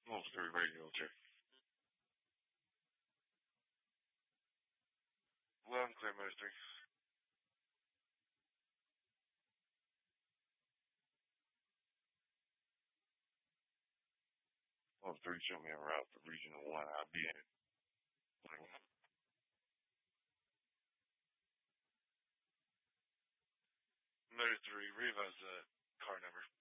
Level 3 radio check. Loud and clear, Ministry. Level 3, show me a route to Regional 1 IBN. 21. Ministry, revise that car number.